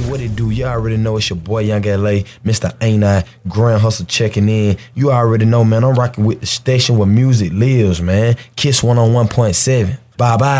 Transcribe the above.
What it do? You already know it's your boy Young LA, Mr. Ain't I, Grand Hustle checking in. You already know, man, I'm rocking with the station where music lives, man. Kiss 101.7. Bye-bye.